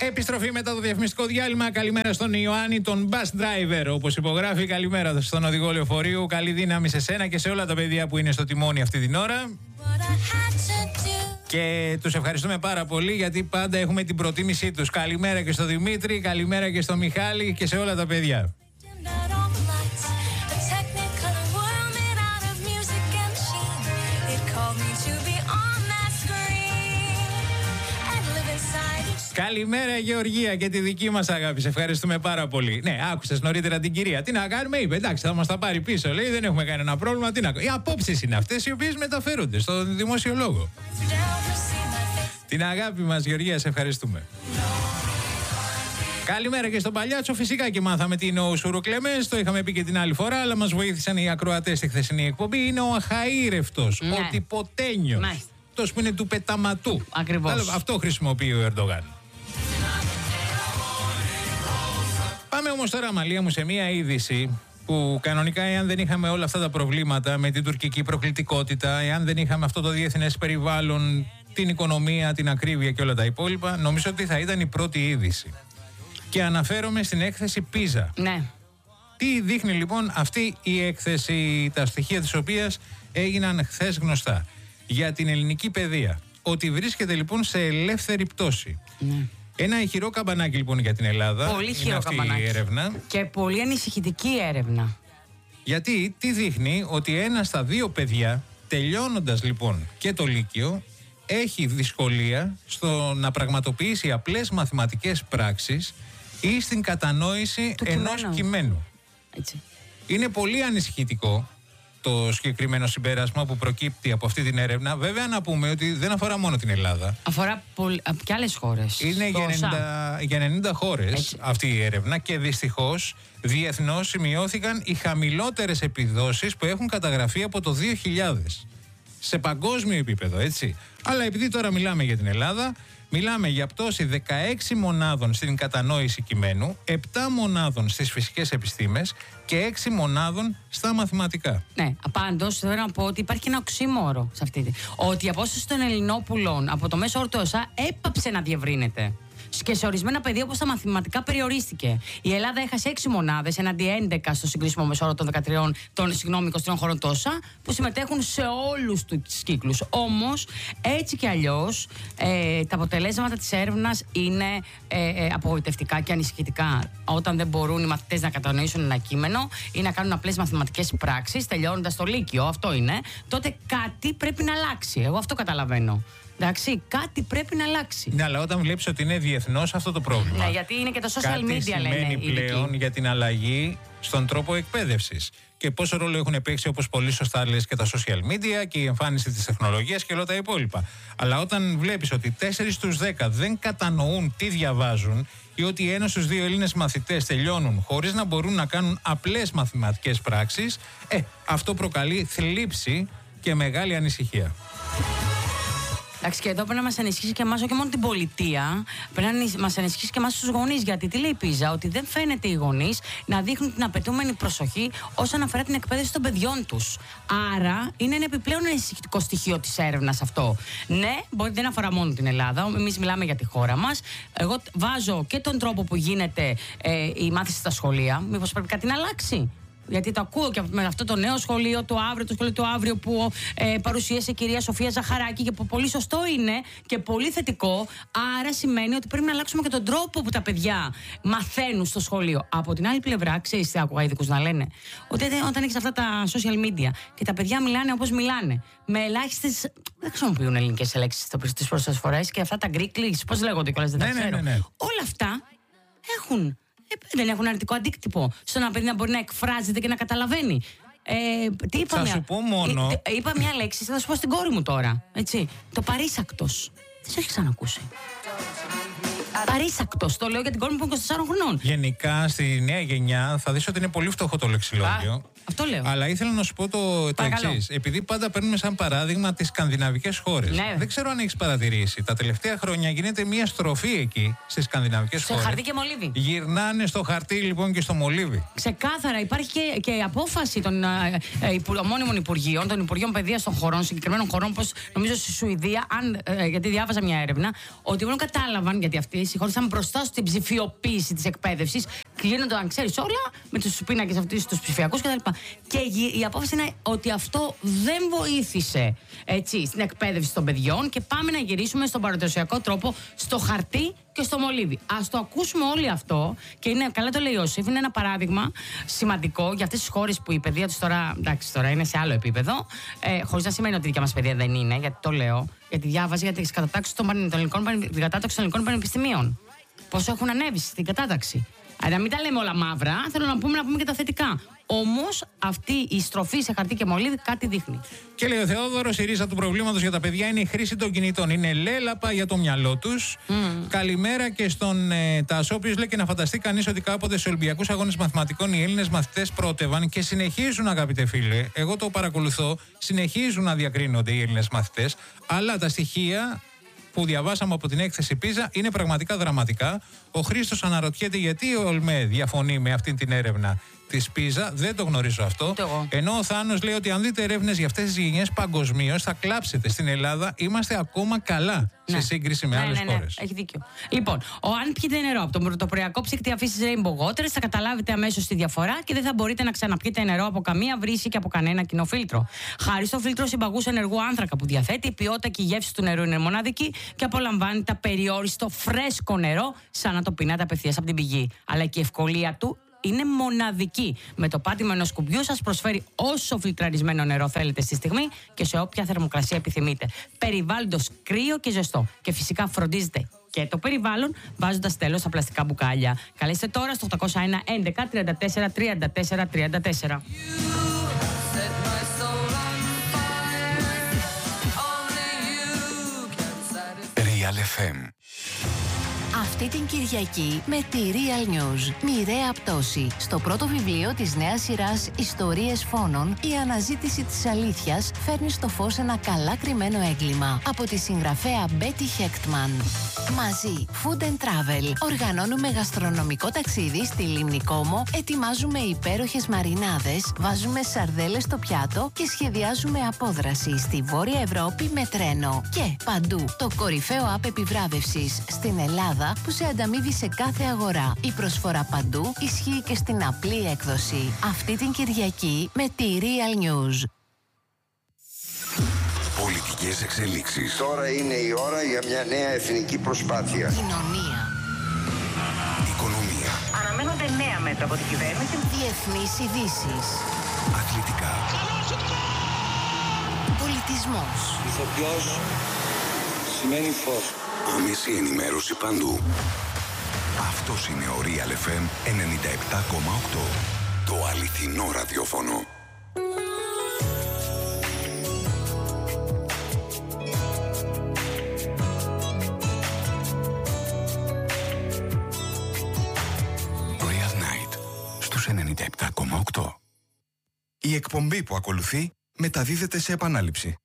Επιστροφή μετά το διαφημιστικό διάλειμμα. Καλημέρα στον Ιωάννη, τον bus driver, όπως υπογράφει. Καλημέρα στον οδηγό λεωφορείου. Καλή δύναμη σε σένα και σε όλα τα παιδιά που είναι στο τιμόνι αυτή την ώρα. Και τους ευχαριστούμε πάρα πολύ γιατί πάντα έχουμε την προτίμησή τους. Καλημέρα και στο Δημήτρη, καλημέρα και στο Μιχάλη και σε όλα τα παιδιά. Καλημέρα Γεωργία και τη δική μας αγάπη. Σε ευχαριστούμε πάρα πολύ. Ναι, άκουσες νωρίτερα την κυρία. Τι να κάνουμε, είπε. Εντάξει, θα μας τα πάρει πίσω. Λέει, δεν έχουμε κανένα πρόβλημα. Τι να κάνουμε. Οι απόψεις είναι αυτές οι οποίες μεταφέρονται στο δημόσιο λόγο. Την αγάπη μας, Γεωργία, σε ευχαριστούμε. Καλημέρα και στον Παλιάτσο. Φυσικά και μάθαμε τι είναι ο Σουροκλεμές. Το είχαμε πει και την άλλη φορά, αλλά μας βοήθησαν οι ακροατές στη χθεσινή εκπομπή. Είναι ο αχαήρευτος, ο τυποτένιος. Αυτός που είναι του πεταματού. Ακριβώς. Αυτό χρησιμοποιεί ο Ερντογάν. Πάμε όμως τώρα, Αμαλία μου, σε μία είδηση που κανονικά, εάν δεν είχαμε όλα αυτά τα προβλήματα με την τουρκική προκλητικότητα, εάν δεν είχαμε αυτό το διεθνές περιβάλλον, την οικονομία, την ακρίβεια και όλα τα υπόλοιπα, νομίζω ότι θα ήταν η πρώτη είδηση. Και αναφέρομαι στην έκθεση PISA. Ναι. Τι δείχνει λοιπόν αυτή η έκθεση, τα στοιχεία της οποίας έγιναν χθες γνωστά για την ελληνική παιδεία? Ότι βρίσκεται λοιπόν σε ελεύθερη πτώση. Ναι. Ένα ηχηρό καμπανάκι λοιπόν για την Ελλάδα. Πολύ ηχηρό καμπανάκι. Η έρευνα. Και πολύ ανησυχητική έρευνα. Γιατί τι δείχνει? Ότι 1 στα 2 παιδιά, τελειώνοντας λοιπόν και το Λύκειο, έχει δυσκολία στο να πραγματοποιήσει απλές μαθηματικές πράξεις ή στην κατανόηση ενός κειμένου. Έτσι. Είναι πολύ ανησυχητικό το συγκεκριμένο συμπέρασμα που προκύπτει από αυτή την έρευνα. Βέβαια, να πούμε ότι δεν αφορά μόνο την Ελλάδα. Αφορά και άλλες χώρες. Είναι για 90 χώρες αυτή η έρευνα και δυστυχώς διεθνώς σημειώθηκαν οι χαμηλότερες επιδόσεις που έχουν καταγραφεί από το 2000. Σε παγκόσμιο επίπεδο, έτσι. Αλλά επειδή τώρα μιλάμε για την Ελλάδα, μιλάμε για πτώση 16 μονάδων στην κατανόηση κειμένου, 7 μονάδων στις φυσικές επιστήμες και 6 μονάδων στα μαθηματικά. Ναι, πάντως θέλω να πω ότι υπάρχει ένα οξύμορο σε αυτή. Ότι η απόσταση των Ελληνόπουλων από το μέσο όρο του ΟΣΑ έπαψε να διευρύνεται. Και σε ορισμένα πεδία, όπως τα μαθηματικά, περιορίστηκε. Η Ελλάδα έχασε 6 μονάδες εναντί 11 στο συγκρίσιμο μεσόωρο των 23 χωρών τόσα, που συμμετέχουν σε όλους τους κύκλους. Όμως, έτσι κι αλλιώς, τα αποτελέσματα της έρευνας είναι απογοητευτικά και ανησυχητικά. Όταν δεν μπορούν οι μαθητές να κατανοήσουν ένα κείμενο ή να κάνουν απλές μαθηματικές πράξεις, τελειώνοντας το Λύκειο, αυτό είναι, τότε κάτι πρέπει να αλλάξει. Εγώ αυτό καταλαβαίνω. Εντάξει, κάτι πρέπει να αλλάξει. Ναι, αλλά όταν βλέπεις ότι είναι διεθνώς αυτό το πρόβλημα. Ναι, γιατί είναι και το social media, λένε. Σημαίνει πλέον για την αλλαγή στον τρόπο εκπαίδευσης. Και πόσο ρόλο έχουν παίξει, όπως πολύ σωστά λες, και τα social media και η εμφάνιση της τεχνολογίας και όλα τα υπόλοιπα. Αλλά όταν βλέπεις ότι 4 στους 10 δεν κατανοούν τι διαβάζουν ή ότι 1 στους 2 Έλληνες μαθητές τελειώνουν χωρίς να μπορούν να κάνουν απλές μαθηματικές πράξεις, αυτό προκαλεί θλίψη και μεγάλη ανησυχία. Εντάξει, και εδώ πρέπει να μας ανησυχήσει και εμάς, όχι μόνο την πολιτεία, πρέπει να μας ανησυχήσει και εμάς τους γονείς. Γιατί τι λέει η PISA? Ότι δεν φαίνεται οι γονείς να δείχνουν την απαιτούμενη προσοχή όσον αφορά την εκπαίδευση των παιδιών τους. Άρα είναι ένα επιπλέον ανησυχητικό στοιχείο της έρευνας αυτό. Ναι, δεν αφορά μόνο την Ελλάδα. Εμείς μιλάμε για τη χώρα μας. Εγώ βάζω και τον τρόπο που γίνεται η μάθηση στα σχολεία. Μήπως πρέπει κάτι να αλλάξει? Γιατί το ακούω και με αυτό το νέο σχολείο, το σχολείο του αύριο που παρουσίασε η κυρία Σοφία Ζαχαράκη και που πολύ σωστό είναι και πολύ θετικό. Άρα σημαίνει ότι πρέπει να αλλάξουμε και τον τρόπο που τα παιδιά μαθαίνουν στο σχολείο. Από την άλλη πλευρά, ξέρεις τι άκουγα ειδικούς να λένε? Ότι όταν έχεις αυτά τα social media και τα παιδιά μιλάνε όπως μιλάνε, με ελάχιστες. Δεν χρησιμοποιούν ελληνικές λέξεις τις πρώτες φορές και αυτά τα Greek, πώς λέγονται κιόλας, δεν τα ξέρω. Ναι. Όλα αυτά δεν έχουν αρνητικό αντίκτυπο στο να παιδί να μπορεί να εκφράζεται και να καταλαβαίνει. Τι είπα? Θα σου πω μόνο. Είπα μια λέξη, θα σου πω στην κόρη μου τώρα. Έτσι. Το παρήσακτος. Δεν σε έχει ξανακούσει. Παρήσακτος. Το λέω για την κόρη μου που είναι 24 χρονών. Γενικά στη νέα γενιά θα δεις ότι είναι πολύ φτωχό το λεξιλόγιο. Αυτό λέω. Αλλά ήθελα να σου πω το εξής. Επειδή πάντα παίρνουμε σαν παράδειγμα τις σκανδιναβικές χώρες. Ναι. Δεν ξέρω αν έχεις παρατηρήσει. Τα τελευταία χρόνια γίνεται μια στροφή εκεί στις σκανδιναβικές χώρες. Σε χαρτί και μολύβι. Γυρνάνε στο χαρτί λοιπόν και στο μολύβι. Ξεκάθαρα. Υπάρχει και απόφαση των ομώνυμων υπουργείων, των Υπουργείων Παιδείας των χωρών, συγκεκριμένων χωρών, όπως νομίζω στη Σουηδία, γιατί διάβαζα μια έρευνα, ότι μόνο κατάλαβαν, γιατί αυτές οι χώρες ήταν μπροστά στην ψηφιοποίηση της εκπαίδευσης, κλείνονταν, αν ξέρεις, όλα με τους πίνακες αυτούς, τους ψηφιακούς κτλ. Και η απόφαση είναι ότι αυτό δεν βοήθησε στην εκπαίδευση των παιδιών και πάμε να γυρίσουμε στον παραδοσιακό τρόπο, στο χαρτί και στο μολύβι. Ας το ακούσουμε όλοι αυτό και είναι, καλά το λέει ο Ιωσήφ, είναι ένα παράδειγμα σημαντικό για αυτές τις χώρες που η παιδεία τους τώρα, εντάξει, τώρα είναι σε άλλο επίπεδο, χωρίς να σημαίνει ότι η δικιά μας παιδεία δεν είναι, γιατί το λέω, γιατί διάβαζα για τις κατατάξεις των ελληνικών πανεπιστημίων. Πόσο έχουν ανέβει στην κατάταξη. Να μην τα λέμε όλα μαύρα, θέλω να πούμε και τα θετικά. Όμως αυτή η στροφή σε χαρτί και μολύβι κάτι δείχνει. Και λέει ο Θεόδωρος, η ρίζα του προβλήματος για τα παιδιά είναι η χρήση των κινητών. Είναι λέλαπα για το μυαλό τους. Καλημέρα και στον Τάσο, ο οποίος λέει και να φανταστεί κανείς ότι κάποτε σε Ολυμπιακούς Αγώνες Μαθηματικών οι Έλληνες μαθητές πρότευαν και συνεχίζουν, αγαπητέ φίλε. Εγώ το παρακολουθώ. Συνεχίζουν να διακρίνονται οι Έλληνες μαθητές. Αλλά τα στοιχεία που διαβάσαμε από την έκθεση Πίζα είναι πραγματικά δραματικά. Ο Χρήστος αναρωτιέται γιατί ο ΟΛΜΕ διαφωνεί με αυτή την έρευνα της Πίζα. Δεν το γνωρίζω αυτό. Ενώ ο Θάνος λέει ότι αν δείτε έρευνες για αυτές τις γενιές παγκοσμίως θα κλάψετε. Στην Ελλάδα είμαστε ακόμα καλά σε σύγκριση με άλλες χώρες. Έχει δίκιο. Λοιπόν, αν πιείτε νερό από το πρωτοποριακό ψύκτη αφήσεις Rainbow Waters, θα καταλάβετε αμέσως τη διαφορά και δεν θα μπορείτε να ξαναπιείτε νερό από καμία βρύση και από κανένα κοινό φίλτρο. Χάρη στο φίλτρο συμπαγούς ενεργού άνθρακα που διαθέτει, η ποιότητα και η γεύση του νερού είναι μοναδική και απολαμβάνει τα περιόριστο φρέσκο νερό, σαν να το πίνατε απευθείας από την πηγή. Αλλά και η ευκολία του είναι μοναδική. Με το πάτημα ενός κουμπιού σας προσφέρει όσο φιλτραρισμένο νερό θέλετε στη στιγμή και σε όποια θερμοκρασία επιθυμείτε. Περιβάλλοντος κρύο και ζεστό. Και φυσικά φροντίζετε και το περιβάλλον βάζοντας τέλος στα πλαστικά μπουκάλια. Καλέστε τώρα στο 801 11 34 34 34. Real FM. Αυτή την Κυριακή με τη Real News. Μοιραία πτώση. Στο πρώτο βιβλίο της νέας σειράς Ιστορίες Φόνων, η αναζήτηση της αλήθειας φέρνει στο φως ένα καλά κρυμμένο έγκλημα. Από τη συγγραφέα Μπέτι Χέκτμαν. Μαζί, Food and Travel. Οργανώνουμε γαστρονομικό ταξίδι στη Λίμνη Κόμο, ετοιμάζουμε υπέροχες μαρινάδες, βάζουμε σαρδέλες στο πιάτο και σχεδιάζουμε απόδραση στη Βόρεια Ευρώπη με τρένο. Και παντού, το κορυφαίο app επιβράβευσης στην Ελλάδα που σε ανταμείβει σε κάθε αγορά. Η προσφορά παντού ισχύει και στην απλή έκδοση. Αυτή την Κυριακή με τη Real News. Πολιτικές εξελίξεις. Τώρα είναι η ώρα για μια νέα εθνική προσπάθεια. Κοινωνία. Οικονομία. Αναμένονται νέα μέτρα από την κυβέρνηση. Διεθνείς ειδήσεις. Αθλητικά. Πολιτισμός. Ηθοποιός σημαίνει φως. Άμεση ενημέρωση παντού. Αυτός είναι ο Real FM 97,8. Το αληθινό ραδιόφωνο. Real Night στους 97,8. Η εκπομπή που ακολουθεί μεταδίδεται σε επανάληψη.